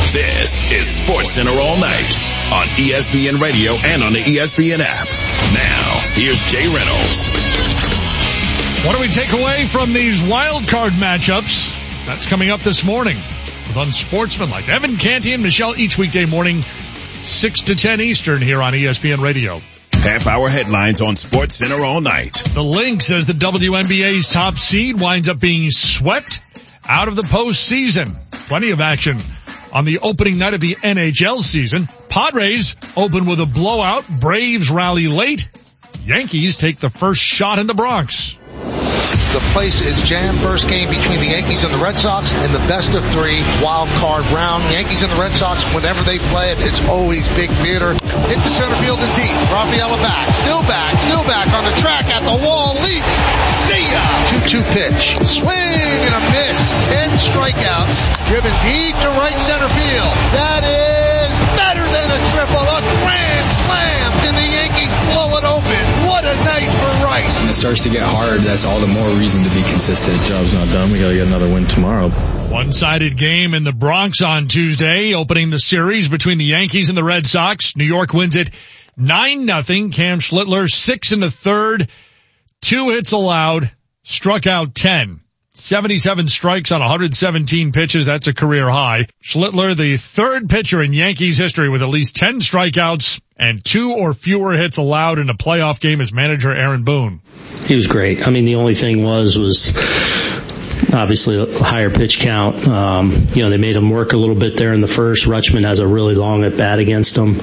This is Sports Center all night on ESPN Radio and on the ESPN app. Now, here's Jay Reynolds. What do we take away from these wild card matchups? That's coming up this morning with Unsportsmanlike. Evan Canty and Michelle each weekday morning, 6 to 10 Eastern here on ESPN Radio. Half-hour headlines on Sports Center all night. The Lynx, as the WNBA's top seed, winds up being swept out of the postseason. Plenty of action on the opening night of the NHL season. Padres open with a blowout. Braves rally late. Yankees take the first shot in the Bronx. The place is jammed. First game between the Yankees and the Red Sox in the best of three wild card round. Yankees and the Red Sox, whenever they play it, it's always big theater. Hit to center field and deep. Rafaela back, still back on the track at the wall, leaps. See ya! 2-2 pitch. Swing and a miss. 10 strikeouts. Driven deep to right center field. That is better than a triple. A grand slam. And the Yankees blow it open. What a night for Rice. When it starts to get hard, that's all the more reason to be consistent. Job's not done. We got to get another win tomorrow. One-sided game in the Bronx on Tuesday, opening the series between the Yankees and the Red Sox. New York wins it 9-0. Cam Schlittler, 6 in the third, 2 hits allowed, struck out 10. 77 strikes on 117 pitches. That's a career high. Schlittler, the third pitcher in Yankees history with at least 10 strikeouts and 2 or fewer hits allowed in a playoff game as manager Aaron Boone. He was great. I mean, the only thing was obviously a higher pitch count. They made him work a little bit there in the first. Rutschman has a really long at bat against him.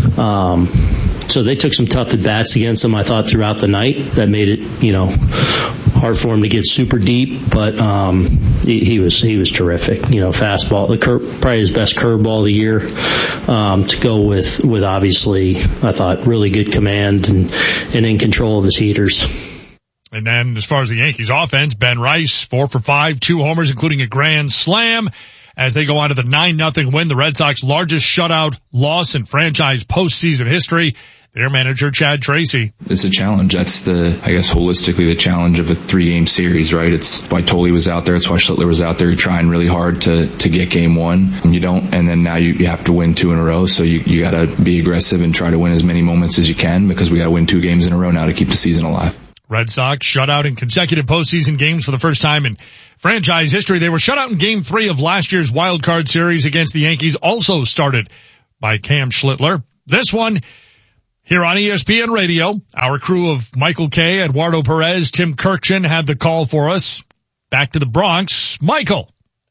So they took some tough at bats against him, I thought, throughout the night. That made it, hard for him to get super deep, but he was terrific. Fastball, probably his best curveball of the year. To go with obviously, I thought, really good command and in control of his heaters. And then as far as the Yankees offense, Ben Rice, 4 for 5, 2 homers, including a grand slam as they go on to the 9-0 win. The Red Sox largest shutout loss in franchise postseason history. Their manager, Chad Tracy. It's a challenge. That's holistically the challenge of a 3-game series, right? It's why Tolley was out there. It's why Schlittler was out there. You're trying really hard to get game one, and you don't. And then now you have to win 2 in a row. So you got to be aggressive and try to win as many moments as you can, because we got to win 2 games in a row now to keep the season alive. Red Sox shut out in consecutive postseason games for the first time in franchise history. They were shut out in Game 3 of last year's wild card series against the Yankees, also started by Cam Schlittler. This one here on ESPN Radio, our crew of Michael Kay, Eduardo Perez, Tim Kirkchin had the call for us. Back to the Bronx. Michael.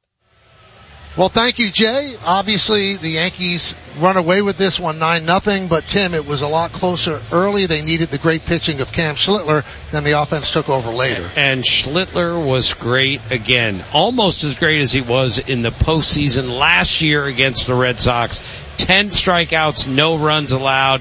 Well, thank you, Jay. Obviously, the Yankees run away with this one 9-0, but Tim, it was a lot closer early. They needed the great pitching of Cam Schlittler, then the offense took over later. And Schlittler was great again, almost as great as he was in the postseason last year against the Red Sox. 10 strikeouts, no runs allowed,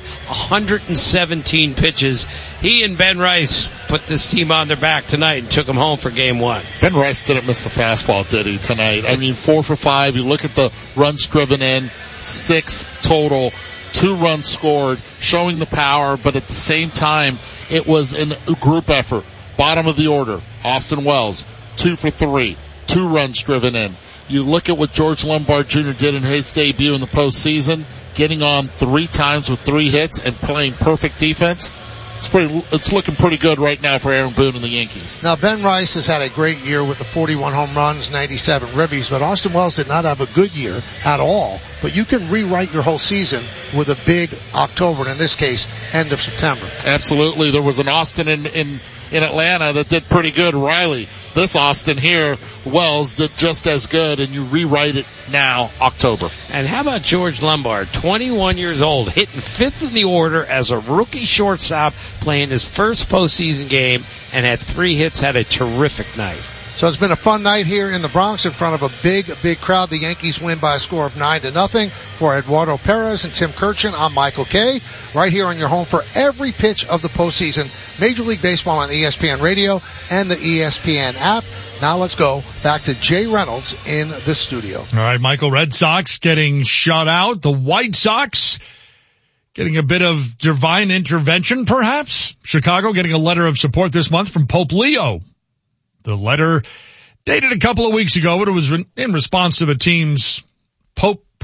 117 pitches. He and Ben Rice put this team on their back tonight and took them home for Game 1. Ben Rice didn't miss the fastball, did he, tonight? I mean, 4 for 5. You look at the runs driven in, 6 total, 2 runs scored, showing the power, but at the same time, it was a group effort. Bottom of the order, Austin Wells, 2 for 3, 2 runs driven in. You look at what George Lombard Jr. did in his debut in the postseason, getting on 3 times with 3 hits and playing perfect defense. It's looking pretty good right now for Aaron Boone and the Yankees. Now, Ben Rice has had a great year with the 41 home runs, 97 ribbies, but Austin Wells did not have a good year at all. But you can rewrite your whole season with a big October, and in this case, end of September. Absolutely. There was an Austin in Atlanta that did pretty good, Riley. This Austin here, Wells, did just as good, and you rewrite it now, October. And how about George Lombard, 21 years old, hitting 5th in the order as a rookie shortstop, playing his first postseason game, and had 3 hits, had a terrific night. So it's been a fun night here in the Bronx in front of a big crowd. The Yankees win by a score of 9-0. For Eduardo Perez and Tim Kirkchin, I'm Michael Kay, right here on your home for every pitch of the postseason. Major League Baseball on ESPN Radio and the ESPN app. Now let's go back to Jay Reynolds in the studio. All right, Michael, Red Sox getting shut out. The White Sox getting a bit of divine intervention, perhaps. Chicago getting a letter of support this month from Pope Leo. The letter dated a couple of weeks ago, but it was in response to the team's Pope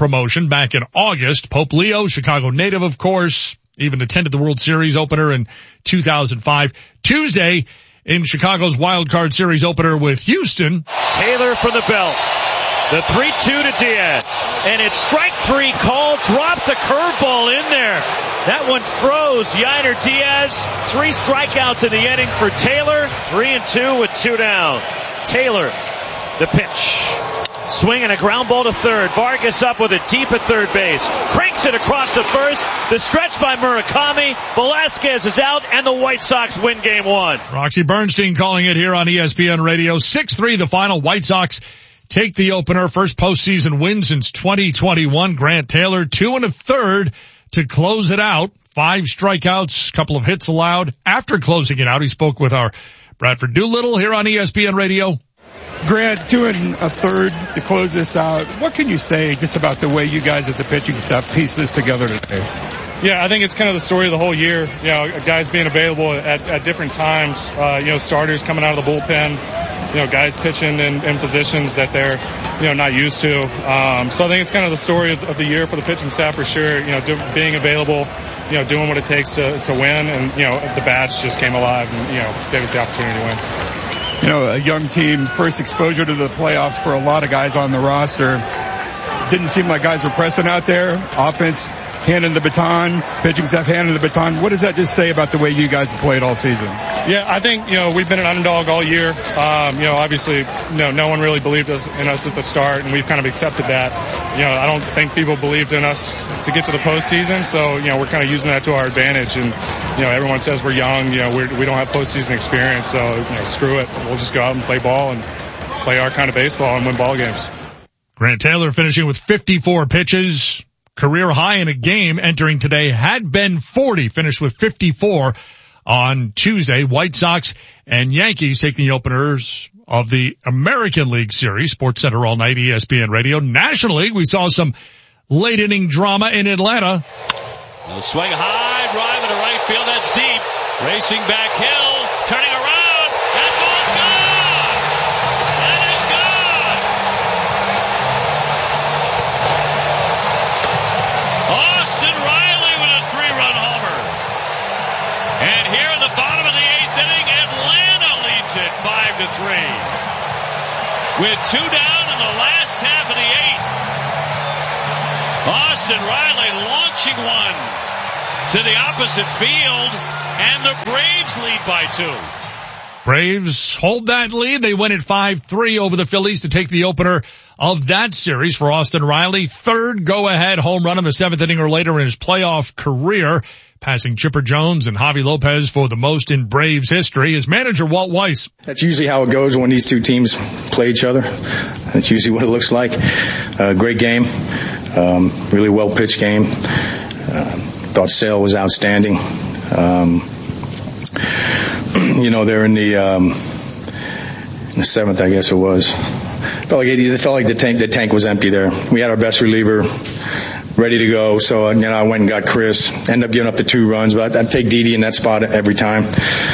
promotion back in August. Pope Leo, Chicago native, of course, even attended the World Series opener in 2005. Tuesday in Chicago's Wild Card Series opener with Houston. Taylor from the belt. The 3-2 to Diaz. And it's strike 3 call. Dropped the curveball in there. That one froze Yainer Diaz. 3 strikeouts in the inning for Taylor. 3-2 with 2 down. Taylor, the pitch. Swing and a ground ball to third. Vargas up with it deep at third base. Cranks it across to first. The stretch by Murakami. Velasquez is out, and the White Sox win game 1. Roxy Bernstein calling it here on ESPN Radio. 6-3 the final. White Sox take the opener. First postseason win since 2021. Grant Taylor, 2 1/3 to close it out. 5 strikeouts, couple of hits allowed. After closing it out, he spoke with our Bradford Doolittle here on ESPN Radio. Grant, 2 1/3 to close this out. What can you say just about the way you guys as a pitching staff piece this together today? Yeah, I think it's kind of the story of the whole year. You know, guys being available at different times. Starters coming out of the bullpen. Guys pitching in positions that they're, not used to. So I think it's kind of the story of the year for the pitching staff for sure. Being available, doing what it takes to win, and the bats just came alive and gave us the opportunity to win. A young team, first exposure to the playoffs for a lot of guys on the roster. Didn't seem like guys were pressing out there. Offense handing the baton, pitching staff handing the baton. What does that just say about the way you guys have played all season? Yeah, I think, we've been an underdog all year. Obviously, no one really believed in us at the start, and we've kind of accepted that. I don't think people believed in us to get to the postseason, so, we're kind of using that to our advantage. And, everyone says we're young, we don't have postseason experience, so, screw it. We'll just go out and play ball and play our kind of baseball and win ball games. Grant Taylor finishing with 54 pitches. Career high in a game entering today had been 40, finished with 54 on Tuesday. White Sox and Yankees taking the openers of the American League Series. Sports Center all night, ESPN Radio. National League, we saw some late inning drama in Atlanta. A swing high, drive into right field, that's deep. Racing back Hill, turning around, that ball's gone! That is gone! Austin Riley with a 3-run homer. And here in the bottom of the 8th inning, Atlanta leads it 5-3. With 2 down in the last half of the 8th. Austin Riley launching one to the opposite field, and the Braves lead by 2. Braves hold that lead. They win at 5-3 over the Phillies to take the opener of that series for Austin Riley. 3rd go-ahead home run in the 7th inning or later in his playoff career, passing Chipper Jones and Javi Lopez for the most in Braves history. His manager, Walt Weiss. That's usually how it goes when these two teams play each other. That's usually what it looks like. Great game. Really well-pitched game. Thought Sale was outstanding. They're in the 7th, I guess it was. It felt like the tank was empty there. We had our best reliever ready to go, so I went and got Chris. Ended up giving up the 2 runs, but I'd take Didi in that spot every time.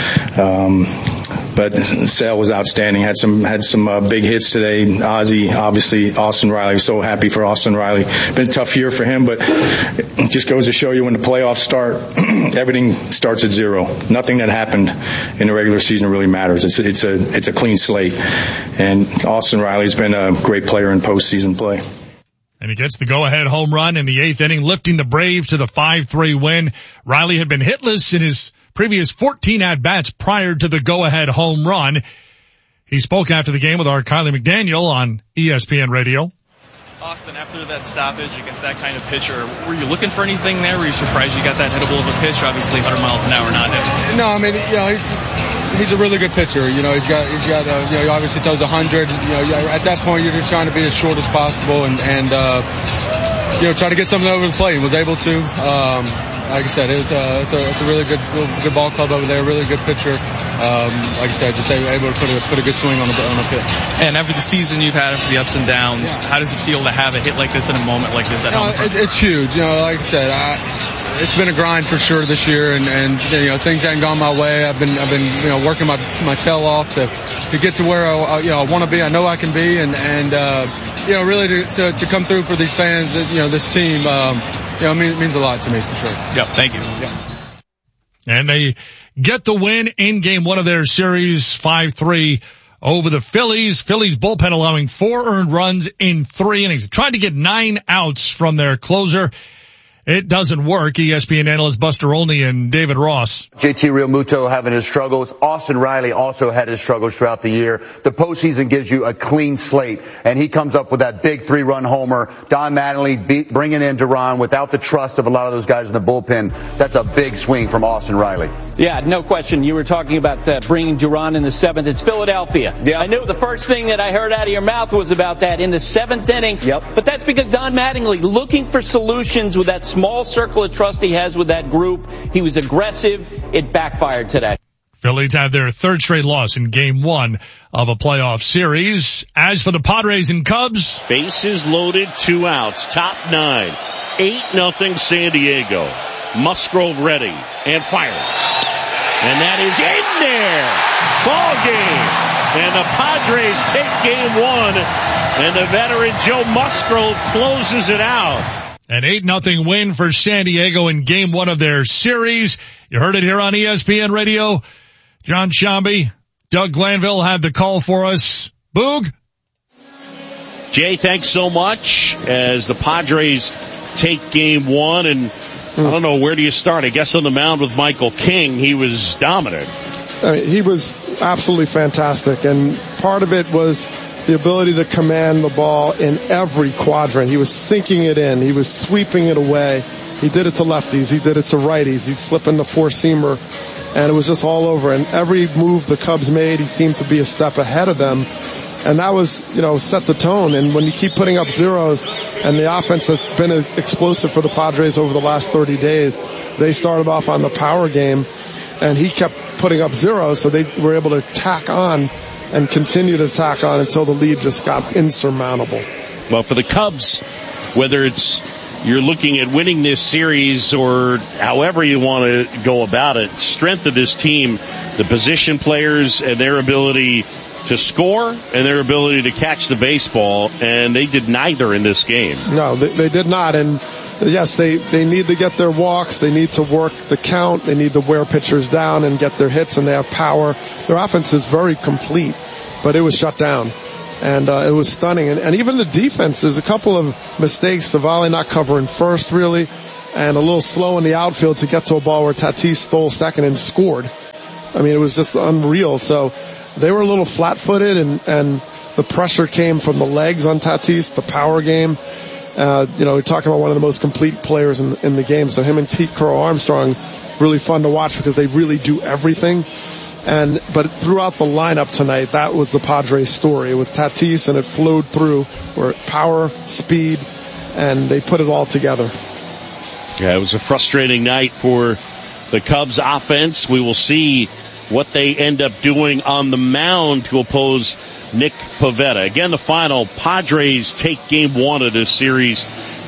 But Sale was outstanding. Had some big hits today. Ozzie, obviously, Austin Riley. So happy for Austin Riley. Been a tough year for him, but it just goes to show you when the playoffs start, everything starts at 0. Nothing that happened in the regular season really matters. It's a clean slate, and Austin Riley's been a great player in postseason play. And he gets the go-ahead home run in the 8th inning, lifting the Braves to the 5-3 win. Riley had been hitless in his previous 14 at-bats prior to the go-ahead home run. He spoke after the game with our Kylie McDaniel on ESPN Radio. Austin, after that stoppage against that kind of pitcher, were you looking for anything there? Were you surprised you got that hittable of a pitch? Obviously, 100 miles an hour, not him. No, I mean, he's a really good pitcher. He obviously throws 100. At that point, you're just trying to be as short as possible and try to get something over the plate. Was able to. Like I said, it's a really good ball club over there. Really good pitcher. Like I said, just able to put a good swing on a pitch. And after the season you've had, after the ups and downs, how does it feel to have a hit like this in a moment like this at home? It's huge. Like I said, it's been a grind for sure this year, and things haven't gone my way. I've been working my tail off to get to where I want to be. I know I can be, and really to come through for these fans. This team, it means a lot to me for sure. Yep. Thank you. Yeah. And they get the win in game one of their series, 5-3 over the Phillies. Phillies bullpen allowing 4 earned runs in 3 innings. Tried to get 9 outs from their closer. It doesn't work. ESPN analyst Buster Olney and David Ross. JT Realmuto having his struggles. Austin Riley also had his struggles throughout the year. The postseason gives you a clean slate, and he comes up with that big 3-run homer. Don Mattingly bringing in Duran without the trust of a lot of those guys in the bullpen. That's a big swing from Austin Riley. Yeah, no question. You were talking about bringing Duran in the 7th. It's Philadelphia. Yeah. I knew the first thing that I heard out of your mouth was about that in the 7th inning. Yep. But that's because Don Mattingly looking for solutions with that small circle of trust he has with that group. He was aggressive. It backfired today. Phillies had their 3rd straight loss in game 1 of a playoff series. As for the Padres and Cubs, bases loaded, 2 outs, top 9, 8-0 San Diego. Musgrove ready and fires. And that is in there. Ball game. And the Padres take game 1. And the veteran Joe Musgrove closes it out. An 8-0 win for San Diego in game 1 of their series. You heard it here on ESPN Radio. John Shambi, Doug Glanville had the call for us. Boog. Jay, thanks so much. As the Padres take game 1, and I don't know, where do you start? I guess on the mound with Michael King, he was dominant. He was absolutely fantastic, and part of it was the ability to command the ball in every quadrant. He was sinking it in. He was sweeping it away. He did it to lefties. He did it to righties. He'd slip in the 4-seamer, and it was just all over. And every move the Cubs made, he seemed to be a step ahead of them. And that was, set the tone. And when you keep putting up zeros, and the offense has been explosive for the Padres over the last 30 days, they started off on the power game, and he kept putting up zeros, so they were able to tack on and continue to tack on until the lead just got insurmountable. Well, for the Cubs, whether it's you're looking at winning this series or however you want to go about it, strength of this team, the position players and their ability to score and their ability to catch the baseball, and they did neither in this game. No, they did not. And yes, they need to get their walks. They need to work the count. They need to wear pitchers down and get their hits, and they have power. Their offense is very complete, but it was shut down. And it was stunning. And even the defense, there's a couple of mistakes. Savali not covering first, really, and a little slow in the outfield to get to a ball where Tatis stole second and scored. I mean, it was just unreal. So they were a little flat-footed, and the pressure came from the legs on Tatis, the power game. We're talking about one of the most complete players in the game. So him and Pete Crow-Armstrong, really fun to watch because they really do everything. But throughout the lineup tonight, that was the Padres story. It was Tatis, and it flowed through where power, speed, and they put it all together. Yeah, it was a frustrating night for the Cubs offense. We will see what they end up doing on the mound to oppose Nick Pivetta. Again, the final, Padres take game 1 of this series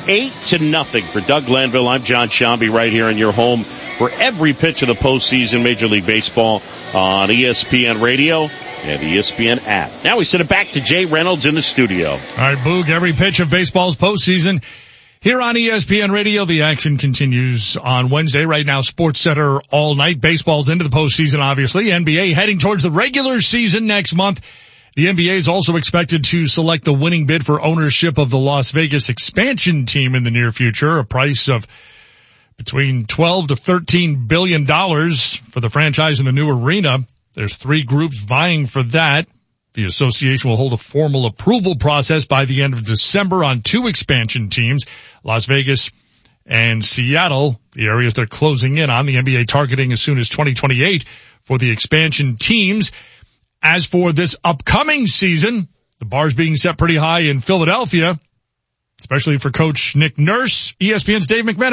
8-0 for Doug Glanville. I'm John Shambi right here in your home for every pitch of the postseason Major League Baseball on ESPN Radio and ESPN app. Now we send it back to Jay Reynolds in the studio. All right, Boog, every pitch of baseball's postseason here on ESPN Radio. The action continues on Wednesday. Right now, Sports Center all night. Baseball's into the postseason, obviously. NBA heading towards the regular season next month. The NBA is also expected to select the winning bid for ownership of the Las Vegas expansion team in the near future, a price of between $12 to $13 billion for the franchise in the new arena. There's 3 groups vying for that. The association will hold a formal approval process by the end of December on 2 expansion teams, Las Vegas and Seattle, the areas they're closing in on. The NBA targeting as soon as 2028 for the expansion teams. As for this upcoming season, the bar's being set pretty high in Philadelphia, especially for Coach Nick Nurse. ESPN's Dave McMenamin.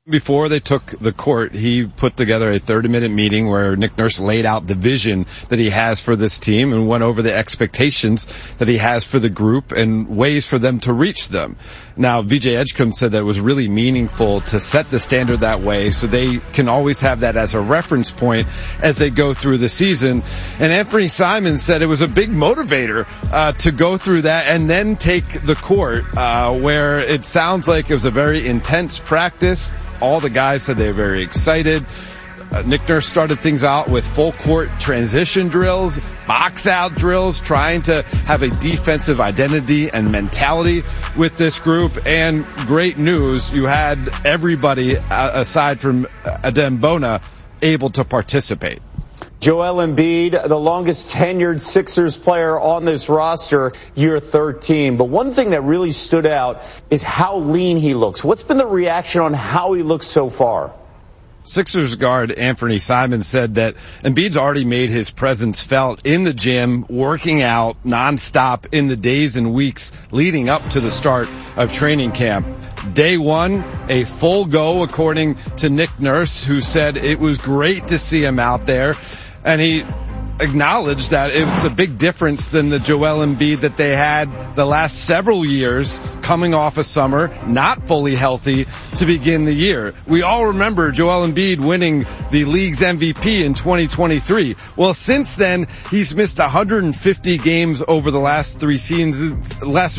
Before they took the court, he put together a 30-minute meeting where Nick Nurse laid out the vision that he has for this team and went over the expectations that he has for the group and ways for them to reach them. Now, VJ Edgecombe said that it was really meaningful to set the standard that way so they can always have that as a reference point as they go through the season. And Anthony Simon said it was a big motivator to go through that and then take the court, where it sounds like it was a very intense practice. All the guys said they were very excited. Nick Nurse started things out with full court transition drills, box out drills, trying to have a defensive identity and mentality with this group. And great news, you had everybody aside from Adem Bona able to participate. Joel Embiid, the longest tenured Sixers player on this roster, year 13. But one thing that really stood out is how lean he looks. What's been the reaction on how he looks so far? Sixers guard Anthony Simon said that Embiid's already made his presence felt in the gym, working out nonstop in the days and weeks leading up to the start of training camp. Day one, a full go according to Nick Nurse, who said it was great to see him out there. And he acknowledged that it was a big difference than the Joel Embiid that they had the last several years coming off a summer, not fully healthy to begin the year. We all remember Joel Embiid winning the league's MVP in 2023. Well, since then, he's missed 150 games over the last three seasons,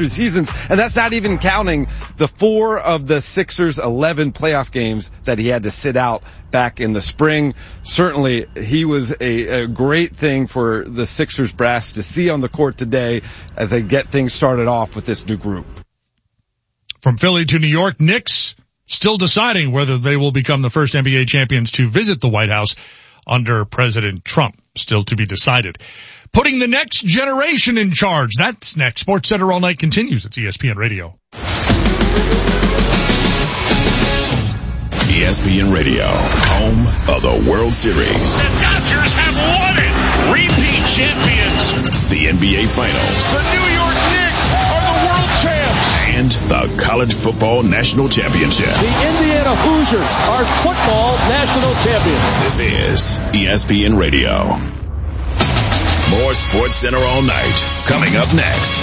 and that's not even counting the 4 of the Sixers' 11 playoff games that he had to sit out back in the spring. Certainly, he was a great thing for the Sixers brass to see on the court today as they get things started off with this new group. From Philly to New York, Knicks still deciding whether they will become the first NBA champions to visit the White House under President Trump. Still to be decided. Putting the next generation in charge. That's next. Sports Center All Night continues. It's ESPN Radio. ESPN Radio, home of the World Series. The Dodgers have won it. Repeat champions. The NBA Finals. The New York Knicks are the world champs. And the College Football National Championship. The Indiana Hoosiers are football national champions. This is ESPN Radio. More Sports Center All Night coming up next.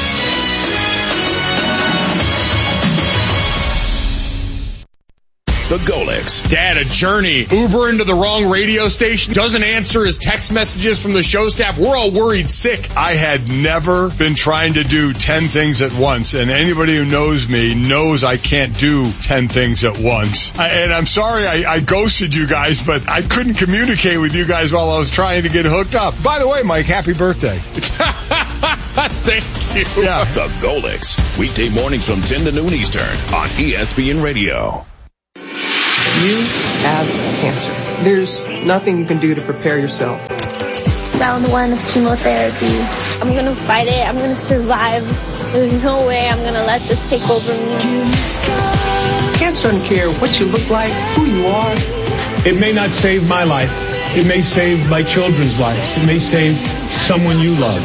The Golics. Dad, a journey. Uber into the wrong radio station. Doesn't answer his text messages from the show staff. We're all worried sick. I had never been trying to do 10 things at once. And anybody who knows me knows I can't do 10 things at once. And I'm sorry I ghosted you guys, but I couldn't communicate with you guys while I was trying to get hooked up. By the way, Mike, happy birthday. Thank you. Yeah. The Golics. Weekday mornings from 10 to noon Eastern on ESPN Radio. You have cancer. There's nothing you can do to prepare yourself. Round 1 of chemotherapy. I'm going to fight it. I'm going to survive. There's no way I'm going to let this take over me. Cancer doesn't care what you look like, who you are. It may not save my life. It may save my children's life. It may save someone you love.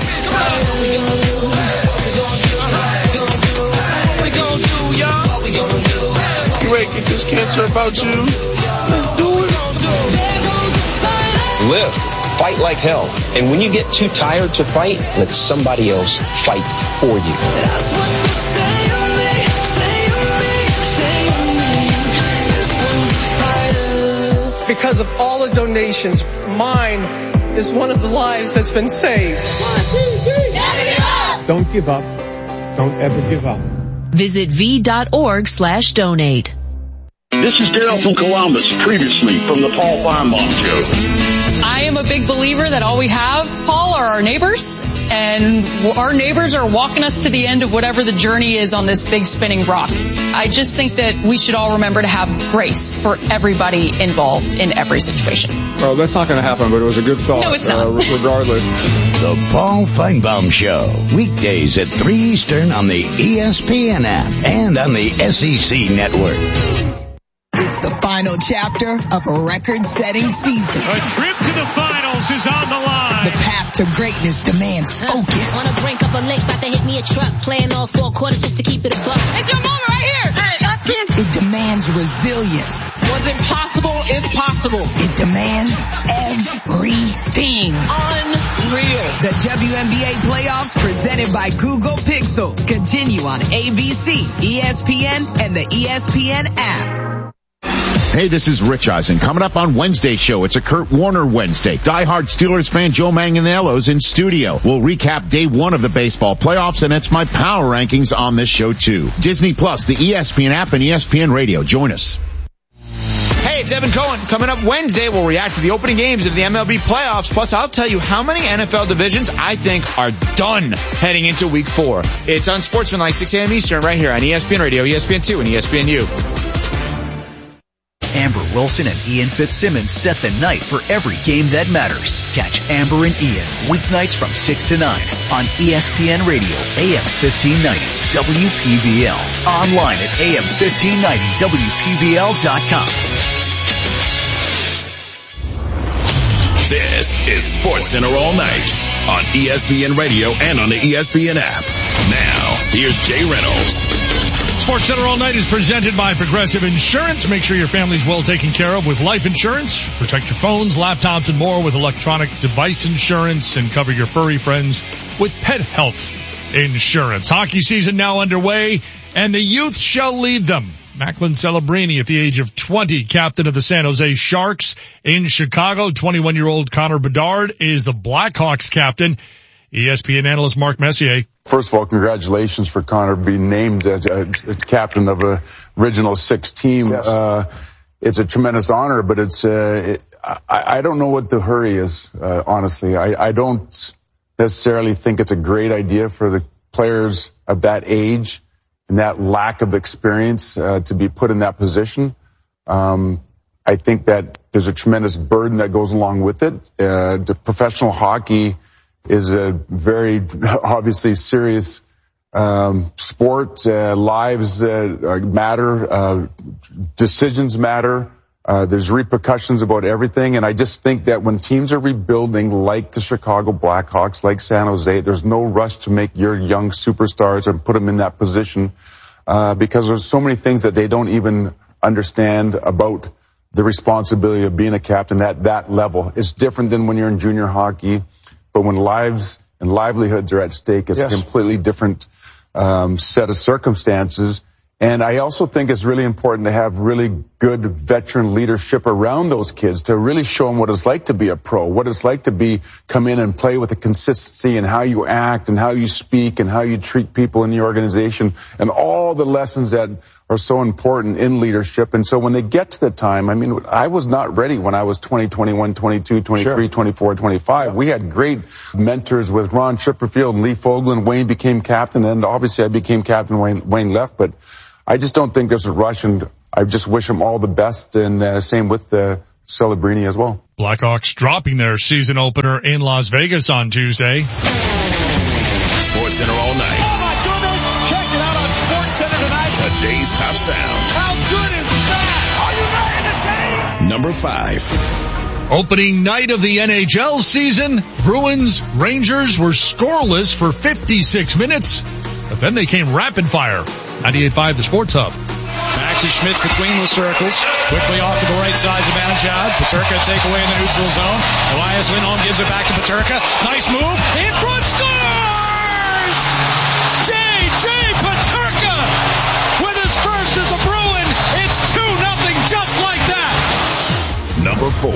Get this cancer about you. Let's do it. Live. Fight like hell. And when you get too tired to fight, let somebody else fight for you. That's what you say to me. Because of all the donations, mine is one of the lives that's been saved. 1, 2, 3. Never give up. Don't give up. Don't ever give up. Visit v.org/donate. This is Dale from Columbus, previously from the Paul Feinbaum Show. I am a big believer that all we have, Paul, are our neighbors, and our neighbors are walking us to the end of whatever the journey is on this big spinning rock. I just think that we should all remember to have grace for everybody involved in every situation. Well, that's not going to happen, but it was a good thought. No, it's not. Regardless. The Paul Feinbaum Show, weekdays at 3 Eastern on the ESPN app and on the SEC network. It's the final chapter of a record-setting season. A trip to the finals is on the line. The path to greatness demands focus. On the brink of a lake, about to hit me a truck, playing all 4 quarters just to keep it a buck. It's your moment right here. It demands demands resilience. What's impossible is possible. It demands everything. Unreal. The WNBA playoffs presented by Google Pixel continue on ABC, ESPN, and the ESPN app. Hey, this is Rich Eisen. Coming up on Wednesday's show, it's a Kurt Warner Wednesday. Diehard Steelers fan Joe Manganiello's in studio. We'll recap day one of the baseball playoffs, and it's my power rankings on this show, too. Disney Plus, the ESPN app, and ESPN Radio. Join us. Hey, it's Evan Cohen. Coming up Wednesday, we'll react to the opening games of the MLB playoffs. Plus, I'll tell you how many NFL divisions I think are done heading into Week 4. It's on Sportsmanlike, 6 a.m. Eastern, right here on ESPN Radio, ESPN2, and ESPNU. Amber Wilson and Ian Fitzsimmons set the night for every game that matters. Catch Amber and Ian weeknights from 6 to 9 on ESPN Radio, AM 1590, WPVL. Online at AM1590WPVL.com. This is SportsCenter All Night on ESPN Radio and on the ESPN app. Now, here's Jay Reynolds. SportsCenter All Night is presented by Progressive Insurance. Make sure your family's well taken care of with life insurance. Protect your phones, laptops, and more with electronic device insurance, and cover your furry friends with pet health insurance. Hockey season now underway, and the youth shall lead them. Macklin Celebrini, at the age of 20, captain of the San Jose Sharks. In Chicago, 21-year-old Connor Bedard is the Blackhawks captain. ESPN analyst Mark Messier. First of all, congratulations for Connor being named as a captain of a original 6 team. Yes. It's a tremendous honor, but I don't know what the hurry is, honestly. I don't necessarily think it's a great idea for the players of that age and that lack of experience to be put in that position. I think that there's a tremendous burden that goes along with it. The professional hockey is a very obviously serious sport. Lives matter. Decisions matter. There's repercussions about everything. And I just think that when teams are rebuilding like the Chicago Blackhawks, like San Jose, there's no rush to make your young superstars and put them in that position because there's so many things that they don't even understand about the responsibility of being a captain at that level. It's different than when you're in junior hockey. But when lives and livelihoods are at stake, it's a completely different set of circumstances. And I also think it's really important to have really good veteran leadership around those kids to really show them what it's like to be a pro, what it's like to come in and play with a consistency and how you act and how you speak and how you treat people in the organization and all the lessons that are so important in leadership. And so when they get to the time, I mean, I was not ready when I was 20, 21, 22, 23, 24, 25. We had great mentors with Ron Chipperfield and Lee Fogland. Wayne became captain, and obviously I became captain. Wayne left, but I just don't think there's a rush, and I just wish them all the best, and same with Celebrini as well. Blackhawks dropping their season opener in Las Vegas on Tuesday. SportsCenter All Night. Oh my goodness! Check it out on SportsCenter tonight. Today's top sound. How good is that? Are you ready to take? Number 5. Opening night of the NHL season, Bruins Rangers were scoreless for 56 minutes, but then they came rapid fire. 98.5 The Sports Hub. Back to Schmitz between the circles. Quickly off to the right side, Zibanejad. Paterka take away in the neutral zone. Elias Lindholm gives it back to Paterka. Nice move. In front, scores! J.J. Paterka with his first as a Bruin. It's 2-0 just like that. Number 4.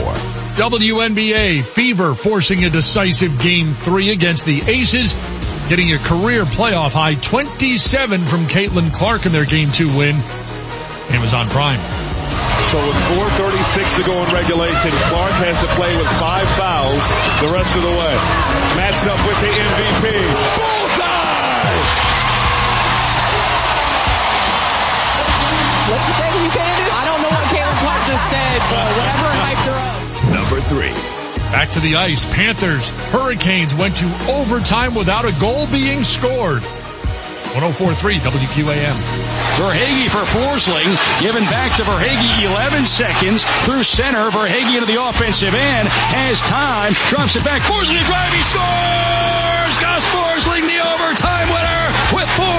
WNBA, Fever forcing a decisive Game 3 against the Aces, getting a career playoff high 27 from Caitlin Clark in their Game 2 win. Amazon Prime. So with 4:36 to go in regulation, Clark has to play with 5 fouls the rest of the way. Matched up with the MVP. Bullseye! What you think, you Candace? I don't know what Caitlin Clark just said, but whatever hyped her up. Number 3. Back to the ice. Panthers, Hurricanes went to overtime without a goal being scored. 104.3 WQAM. Verhaeghe for Forsling, given back to Verhaeghe, 11 seconds through center. Verhaeghe into the offensive end, has time, drops it back. Forsling driving, scores! Gus Forsling, the overtime winner with 4 points.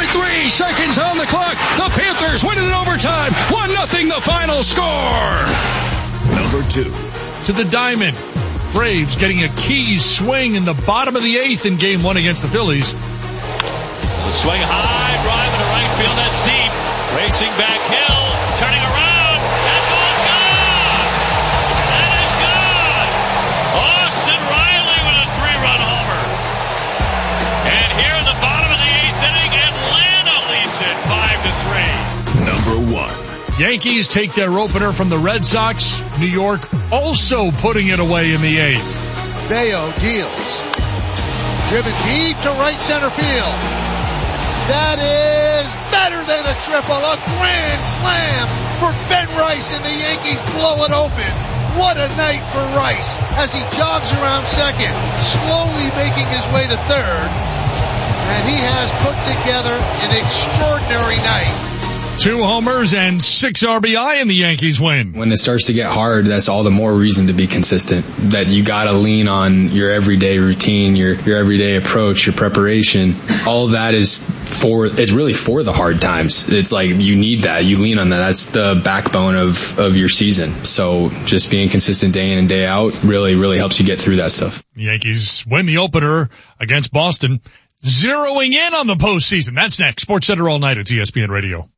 4.3 seconds on the clock. The Panthers win it in overtime. 1-0 the final score. Number 2. To the diamond. Braves getting a key swing in the bottom of the 8th in Game 1 against the Phillies. The swing high, drive into right field. That's deep. Racing back Hill, turning around. That ball's gone. That is gone. Austin Riley with a 3-run homer. And here in the bottom of the 8th inning, Atlanta leads it 5-3. Number 1. Yankees take their opener from the Red Sox. New York also putting it away in the 8th. Bayo deals. Driven deep to right center field. That is better than a triple. A grand slam for Ben Rice, and the Yankees blow it open. What a night for Rice as he jogs around second, slowly making his way to third. And he has put together an extraordinary night. 2 homers and 6 RBI in the Yankees win. When it starts to get hard, that's all the more reason to be consistent. That you gotta lean on your everyday routine, your everyday approach, your preparation. All of that it's really for the hard times. It's like you need that. You lean on that. That's the backbone of your season. So just being consistent day in and day out really, really helps you get through that stuff. The Yankees win the opener against Boston, zeroing in on the postseason. That's next. Sports Center all night at ESPN Radio.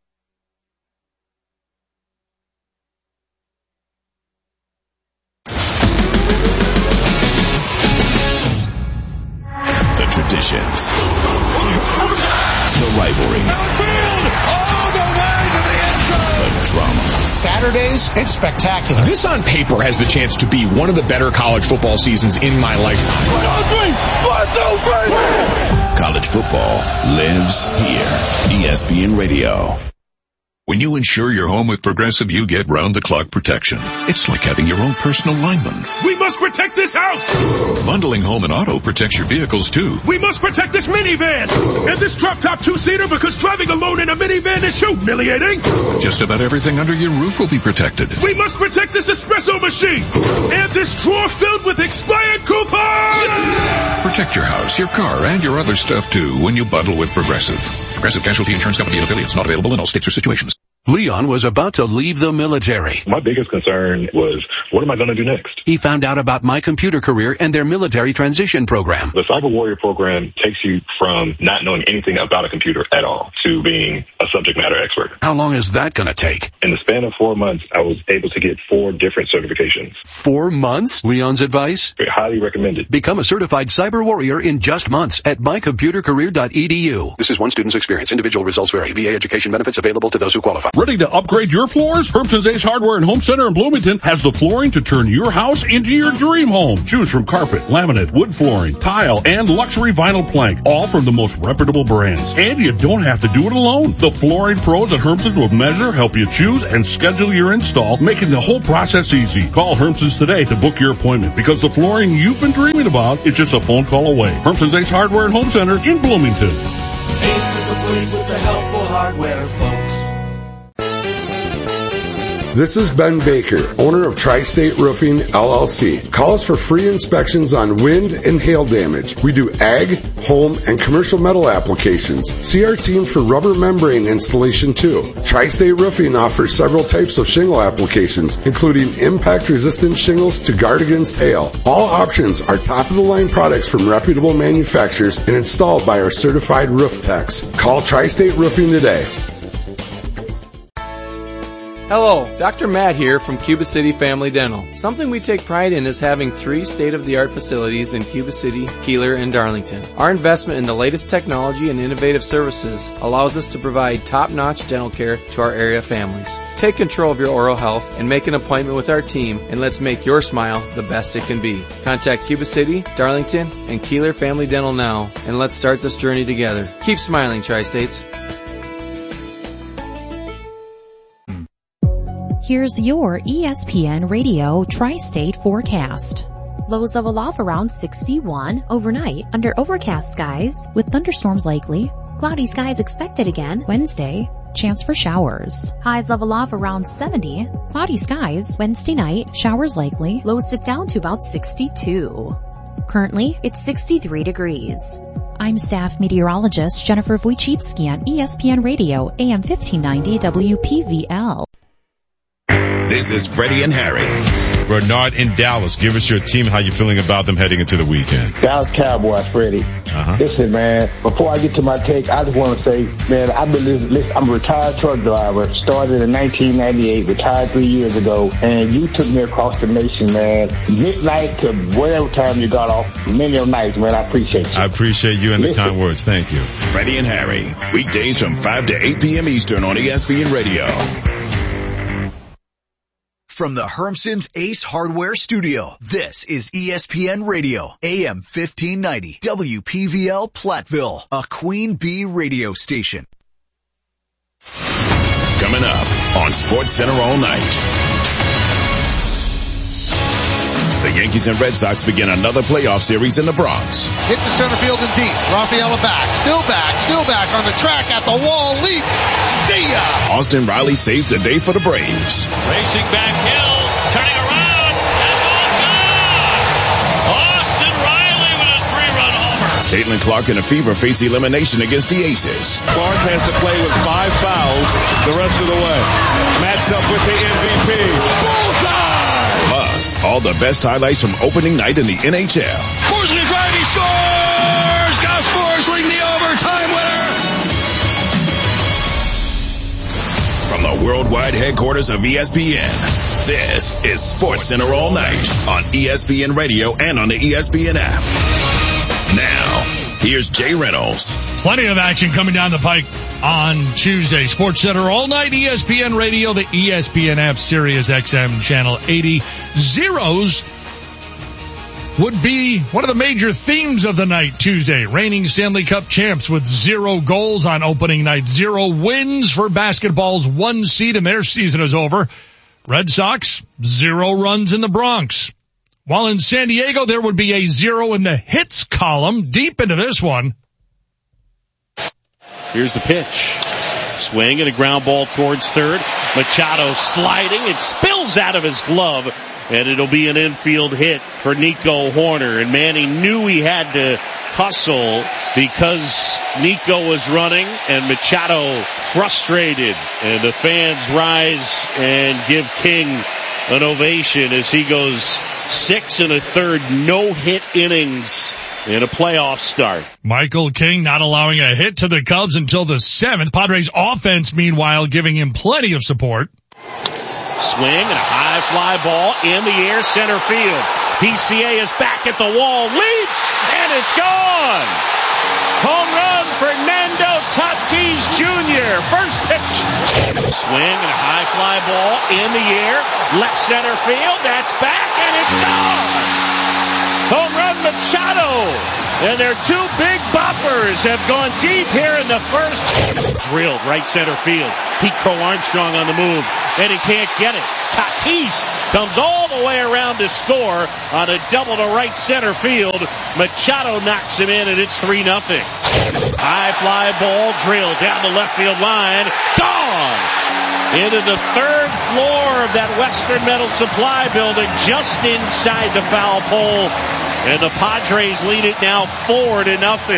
Traditions, the rivalries, All the way to the end zone. the drama. Saturdays, it's spectacular. This on paper has the chance to be one of the better college football seasons in my lifetime. 1, 2, 3. College football lives here. ESPN Radio. When you insure your home with Progressive, you get round-the-clock protection. It's like having your own personal lineman. We must protect this house! Bundling home and auto protects your vehicles, too. We must protect this minivan! And this drop-top 2-seater, because driving alone in a minivan is humiliating! Just about everything under your roof will be protected. We must protect this espresso machine! And this drawer filled with expired coupons! Protect your house, your car, and your other stuff, too, when you bundle with Progressive. Progressive Casualty Insurance Company and affiliates. Not available in all states or situations. Leon was about to leave the military. My biggest concern was, what am I going to do next? He found out about My Computer Career and their military transition program. The Cyber Warrior program takes you from not knowing anything about a computer at all to being a subject matter expert. How long is that going to take? In the span of 4 months, I was able to get 4 different certifications. 4 months? Leon's advice? Highly recommended. Become a certified cyber warrior in just months at mycomputercareer.edu. This is one student's experience. Individual results vary. VA education benefits available to those who qualify. Ready to upgrade your floors? Hermson's Ace Hardware and Home Center in Bloomington has the flooring to turn your house into your dream home. Choose from carpet, laminate, wood flooring, tile, and luxury vinyl plank, all from the most reputable brands. And you don't have to do it alone. The flooring pros at Hermson's will measure, help you choose, and schedule your install, making the whole process easy. Call Hermson's today to book your appointment, because the flooring you've been dreaming about is just a phone call away. Hermson's Ace Hardware and Home Center in Bloomington. Ace is the place with the helpful hardware, folks. This is Ben Baker, owner of Tri-State Roofing, LLC. Call us for free inspections on wind and hail damage. We do ag, home, and commercial metal applications. See our team for rubber membrane installation too. Tri-State Roofing offers several types of shingle applications, including impact-resistant shingles to guard against hail. All options are top-of-the-line products from reputable manufacturers and installed by our certified roof techs. Call Tri-State Roofing today. Hello, Dr. Matt here from Cuba City Family Dental. Something we take pride in is having 3 state-of-the-art facilities in Cuba City, Keeler, and Darlington. Our investment in the latest technology and innovative services allows us to provide top-notch dental care to our area families. Take control of your oral health and make an appointment with our team, and let's make your smile the best it can be. Contact Cuba City, Darlington, and Keeler Family Dental now, and let's start this journey together. Keep smiling, Tri-States. Here's your ESPN Radio Tri-State forecast. Lows level off around 61 overnight under overcast skies with thunderstorms likely. Cloudy skies expected again Wednesday. Chance for showers. Highs level off around 70. Cloudy skies Wednesday night. Showers likely. Lows dip down to about 62. Currently, it's 63 degrees. I'm I'm staff meteorologist Jennifer Wojcicki on ESPN Radio, AM 1590 WPVL. This is Freddie and Harry. Bernard in Dallas, give us your team, how you feeling about them heading into the weekend. Dallas Cowboys, Freddie. Listen, man, before I get to my take, I just want to say, man, I'm a retired truck driver, started in 1998, retired 3 years ago, and you took me across the nation, man, midnight to whatever time you got off, many of nights, man. I appreciate you. I appreciate you and the kind words. Thank you. Freddie and Harry, weekdays from 5 to 8 p.m. Eastern on ESPN Radio. From the Hermson's Ace Hardware Studio, this is ESPN Radio, AM 1590, WPVL Platteville, a Queen Bee radio station. Coming up on SportsCenter all night. The Yankees and Red Sox begin another playoff series in the Bronx. Hit to center field and deep. Rafaela still back on the track at the wall, leaps. See ya! Austin Riley saves the day for the Braves. Racing back hill, turning around, and ball's gone! Austin Riley with a 3-run homer. Caitlin Clark and a Fever face elimination against the Aces. Clark has to play with 5 fouls the rest of the way. Matched up with the MVP. Bullseye! Plus, all the best highlights from opening night in the NHL. Forsling drive, he scores! Gus Forsling, the overtime winner! From the worldwide headquarters of ESPN, this is SportsCenter all night on ESPN Radio and on the ESPN app. Now, here's Jay Reynolds. Plenty of action coming down the pike on Tuesday. SportsCenter all night, ESPN Radio, the ESPN app, Sirius XM channel 80. Zeros would be one of the major themes of the night Tuesday. Reigning Stanley Cup champs with 0 goals on opening night. 0 wins for basketball's 1 seed, and their season is over. Red Sox, 0 runs in the Bronx. While in San Diego, there would be a 0 in the hits column. Deep into this one. Here's the pitch. Swing and a ground ball towards third. Machado sliding. It spills out of his glove, and it'll be an infield hit for Nico Hoerner. And Manny knew he had to hustle because Nico was running and Machado frustrated. And the fans rise and give King an ovation as he goes 6 1/3 no-hit innings in a playoff start. Michael King not allowing a hit to the Cubs until the 7th. Padres offense, meanwhile, giving him plenty of support. Swing and a high fly ball in the air, center field. PCA is back at the wall, leaps, and it's gone. Home run, Fernando Tatis Jr. First pitch. Swing and a high fly ball in the air, left center field. That's back, and it's gone. Home run Machado. And their 2 big boppers have gone deep here in the first. Drilled right center field. Pete Crow Armstrong on the move, and he can't get it. Tatis comes all the way around to score on a double to right center field. Machado knocks him in, and it's 3-0. High fly ball drilled down the left field line. Gone! Into the 3rd floor of that Western Metal Supply building, just inside the foul pole. And the Padres lead it now 4-0.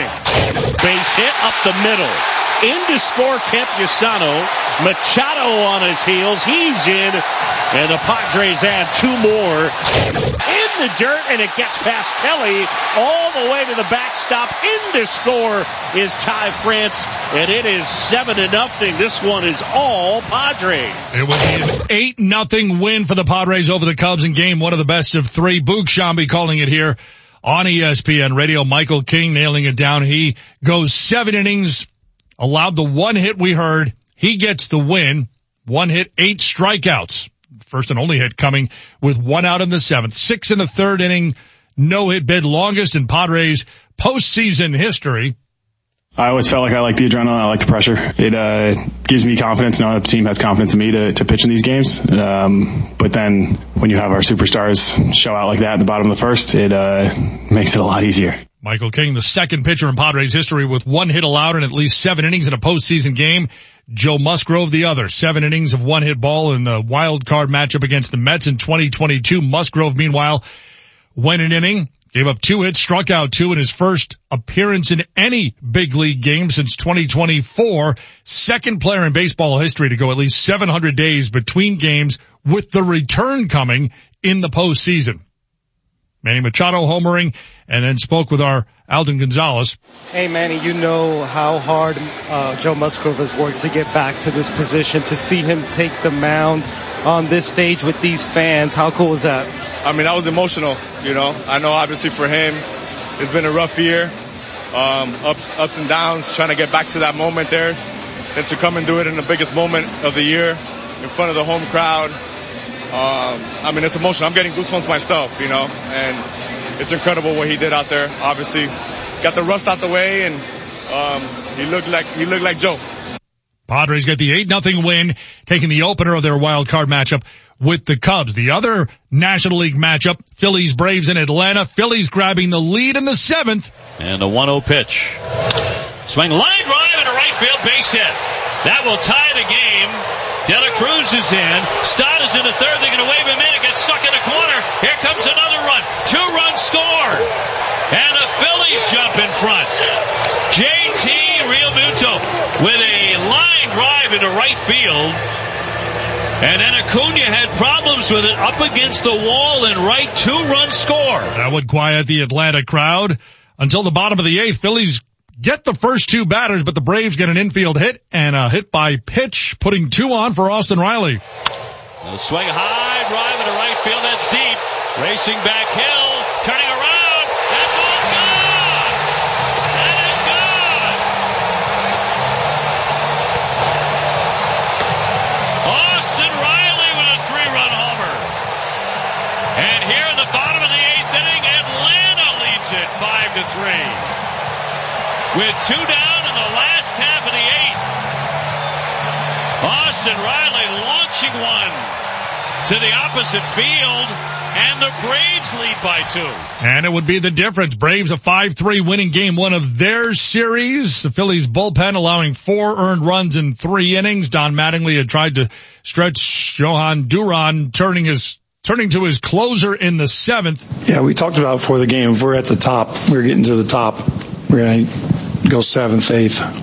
Base hit up the middle. In to score Kemp Yasano. Machado on his heels. He's in. And the Padres add 2 more. In the dirt, and it gets past Kelly all the way to the backstop. In to score is Ty France. And it is 7-0. This one is all Padres. It will be an 8-0 win for the Padres over the Cubs in game 1 of the best of 3. Boog Shambi calling it here on ESPN Radio. Michael King nailing it down. He goes 7 innings, allowed the 1 hit we heard. He gets the win. 1 hit, 8 strikeouts. First and only hit coming with 1 out in the 7th. 6 1/3 inning, no-hit bid, longest in Padres postseason history. I always felt like I like the adrenaline. I like the pressure. It gives me confidence. Knowing the team has confidence in me to pitch in these games. But then when you have our superstars show out like that at the bottom of the first, it makes it a lot easier. Michael King, the second pitcher in Padres history with 1 hit allowed in at least 7 innings in a postseason game. Joe Musgrove the other. 7 innings of 1 hit ball in the wild card matchup against the Mets in 2022. Musgrove, meanwhile, went an inning, Gave up 2 hits, struck out 2 in his first appearance in any big league game since 2024. Second player in baseball history to go at least 700 days between games, with the return coming in the postseason. Manny Machado homering, and then spoke with our Alden Gonzalez. Hey, Manny, you know how hard Joe Musgrove has worked to get back to this position. To see him take the mound on this stage with these fans, how cool is that? I mean, that was emotional, you know. I know obviously for him, it's been a rough year, ups and downs, trying to get back to that moment there, and to come and do it in the biggest moment of the year in front of the home crowd. I mean, it's emotional. I'm getting goosebumps myself, you know, and it's incredible what he did out there. Obviously, got the rust out the way, and he looked like Joe. Padres get the 8-0 win, taking the opener of their wild card matchup with the Cubs. The other National League matchup, Phillies-Braves in Atlanta. Phillies grabbing the lead in the 7th. And the 1-0 pitch. Swing, line drive, and a right field base hit. That will tie the game. De La Cruz is in. Stott is in the third. They're going to wave him in. It gets stuck in a corner. Here comes another run. 2-run score. And the Phillies jump in front. JT Realmuto with a line drive into right field. And then Acuna had problems with it, up against the wall and right. 2-run score. That would quiet the Atlanta crowd until the bottom of the 8th. Phillies get the first 2 batters, but the Braves get an infield hit and a hit by pitch, putting 2 on for Austin Riley. A swing high, drive into right field. That's deep. Racing back Hill, turning around. That ball's gone. That is gone. Austin Riley with a 3-run homer. And here in the bottom of the 8th inning, Atlanta leads it 5-3. With 2 down in the last half of the 8th. Austin Riley launching one to the opposite field, and the Braves lead by 2. And it would be the difference. Braves a 5-3 winning game 1 of their series. The Phillies bullpen allowing 4 earned runs in 3 innings. Don Mattingly had tried to stretch Johan Duran, turning to his closer in the 7th. Yeah, we talked about before the game. If we're at the top, we're getting to the top. We're going to go 7th,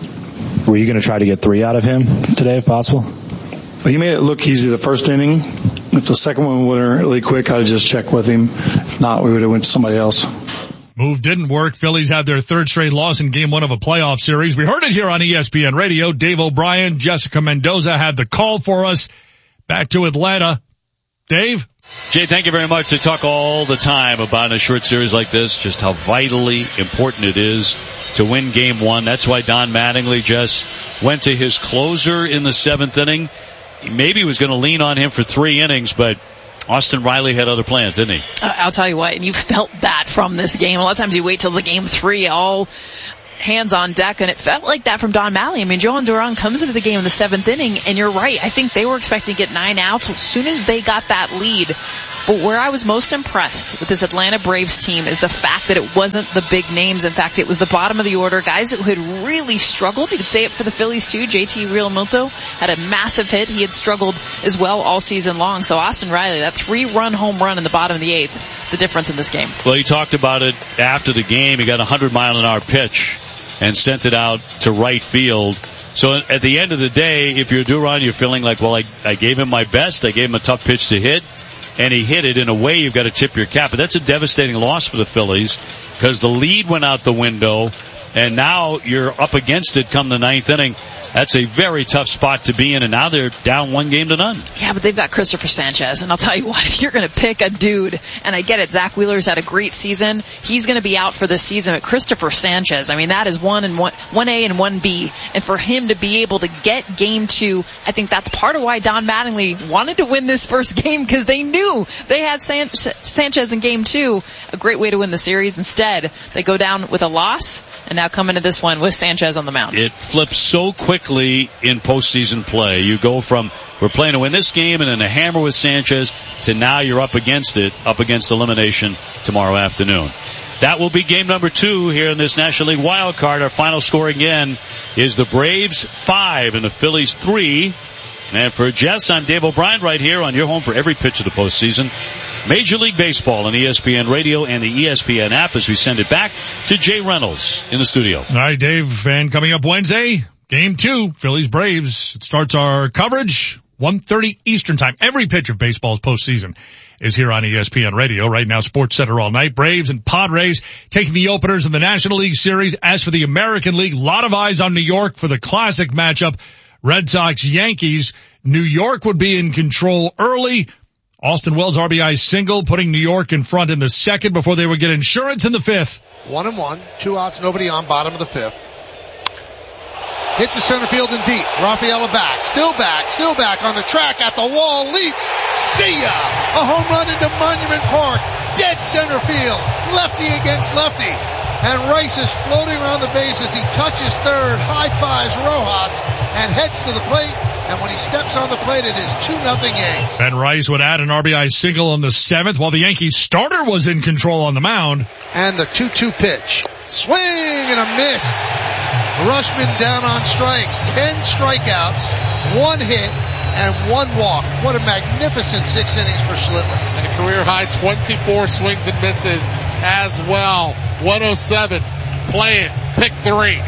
8th. Were you going to try to get 3 out of him today if possible? Well, he made it look easy the first inning. If the second one went really quick, I'd have just checked with him. If not, we would have went to somebody else. Move didn't work. Phillies had their 3rd straight loss in game 1 of a playoff series. We heard it here on ESPN Radio. Dave O'Brien, Jessica Mendoza had the call for us. Back to Atlanta. Dave? Jay, thank you very much. They talk all the time about in a short series like this just how vitally important it is to win game 1. That's why Don Mattingly just went to his closer in the 7th inning. He maybe was going to lean on him for 3 innings, but Austin Riley had other plans, didn't he? I'll tell you what, and you felt that from this game. A lot of times you wait till the game 3, all hands on deck, and it felt like that from Don Mattingly. I mean, Johan Duran comes into the game in the 7th inning, and you're right. I think they were expecting to get 9 outs as soon as they got that lead. But where I was most impressed with this Atlanta Braves team is the fact that it wasn't the big names. In fact, it was the bottom of the order, guys who had really struggled. You could say it for the Phillies too. JT Realmuto had a massive hit. He had struggled as well all season long. So Austin Riley, that 3-run home run in the bottom of the 8th, the difference in this game. Well, he talked about it after the game. He got a 100-mile-an-hour pitch and sent it out to right field. So at the end of the day, if you're Duran, you're feeling like, well, I gave him my best. I gave him a tough pitch to hit, and he hit it. In a way, you've got to tip your cap. But that's a devastating loss for the Phillies because the lead went out the window, and now you're up against it come the 9th inning. That's a very tough spot to be in, and now they're down 1-0. Yeah, but they've got Christopher Sanchez, and I'll tell you what, if you're going to pick a dude, and I get it, Zach Wheeler's had a great season, he's going to be out for this season, but Christopher Sanchez, I mean, that is 1A and 1B, and for him to be able to get game 2, I think that's part of why Don Mattingly wanted to win this first game, because they knew they had Sanchez in game 2, a great way to win the series. Instead, they go down with a loss, and now come into this one with Sanchez on the mound. It flips so quickly in postseason play. You go from we're playing to win this game and then a hammer with Sanchez to now you're up against elimination tomorrow afternoon. That will be game number 2 here in this National League wild card. Our final score again is the Braves 5 and the Phillies 3. And for Jess, I'm Dave O'Brien right here on your home for every pitch of the postseason. Major League Baseball on ESPN Radio and the ESPN app as we send it back to Jay Reynolds in the studio. All right, Dave, and coming up Wednesday, Game 2, Phillies Braves. It starts our coverage 1:30 Eastern Time. Every pitch of baseball's postseason is here on ESPN Radio. Right now, Sports Center all night. Braves and Padres taking the openers in the National League Series. As for the American League, a lot of eyes on New York for the classic matchup. Red Sox, Yankees. New York would be in control early. Austin Wells RBI single, putting New York in front in the second before they would get insurance in the fifth. 1-1, 2 outs, nobody on, bottom of the fifth. Hit to center field and deep. Rafaela back, still back on the track, at the wall, leaps. See ya! A home run into Monument Park. Dead center field. Lefty against lefty. And Rice is floating around the bases. He touches third, high fives Rojas, and heads to the plate. And when he steps on the plate, it is 2-0 Yanks. Ben Rice would add an RBI single on the seventh while the Yankees starter was in control on the mound. And the 2-2 pitch. Swing and a miss. Rushman down on strikes. 10 strikeouts, 1 hit, and 1 walk. What a magnificent 6 innings for Schlittler. And a career high 24 swings and misses as well. 107. Play it. Pick 3.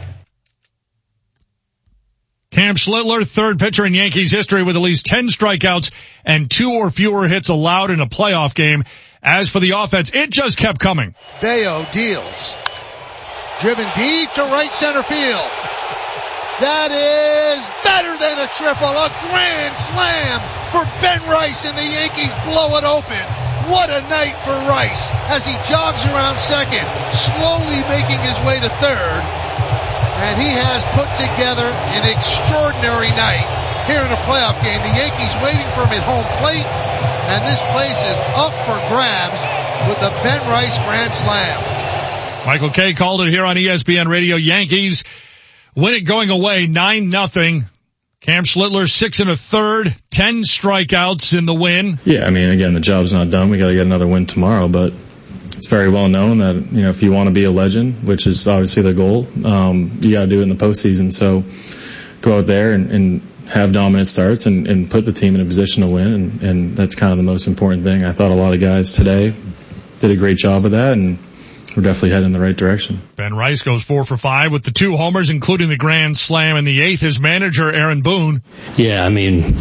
Cam Schlittler, third pitcher in Yankees history with at least 10 strikeouts and 2 or fewer hits allowed in a playoff game. As for the offense, it just kept coming. Bayo deals. Driven deep to right center field. That is better than a triple. A grand slam for Ben Rice, and the Yankees blow it open. What a night for Rice as he jogs around second, slowly making his way to third. And he has put together an extraordinary night here in a playoff game. The Yankees waiting for him at home plate, and this place is up for grabs with the Ben Rice grand slam. Michael Kay called it here on ESPN Radio. Yankees win it going away 9-0. Cam Schlittler 6 1/3, 10 strikeouts in the win. Yeah, I mean, again, the job's not done. We got to get another win tomorrow, but it's very well known that, you know, if you want to be a legend, which is obviously the goal, you got to do it in the postseason. So go out there and have dominant starts and put the team in a position to win, and that's kind of the most important thing. I thought a lot of guys today did a great job of that, and we're definitely heading in the right direction. Ben Rice goes 4 for 5 with the 2 homers, including the grand slam in the 8th. His manager, Aaron Boone. Yeah, I mean,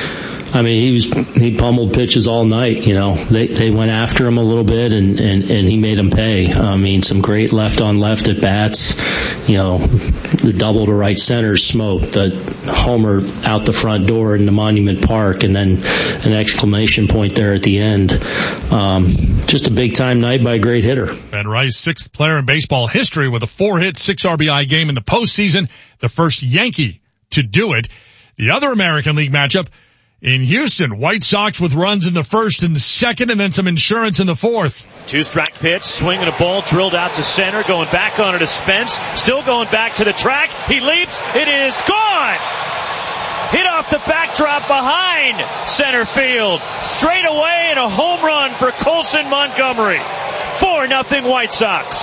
he pummeled pitches all night. You know, they went after him a little bit, and he made them pay. I mean, some great left on left at bats. You know, the double to right center smoked, the homer out the front door into Monument Park, and then an exclamation point there at the end. Just a big time night by a great hitter. Ben Rice, 6th player in baseball history with a 4-hit, 6 RBI game in the postseason, the first Yankee to do it. The other American League matchup in Houston, White Sox with runs in the first and the second, and then some insurance in the 4th. 2-strike pitch, swinging a ball, drilled out to center, going back on it to Spence, still going back to the track. He leaps, it is gone! Hit off the backdrop behind center field. Straight away and a home run for Colson Montgomery. 4-0 White Sox.